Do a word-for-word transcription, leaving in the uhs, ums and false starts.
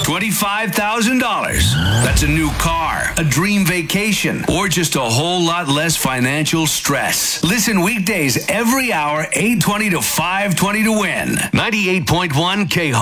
twenty-five thousand dollars. That's a new car, a dream vacation, or just a whole lot less financial stress. Listen weekdays every hour, eight twenty to five twenty to win. ninety-eight point one K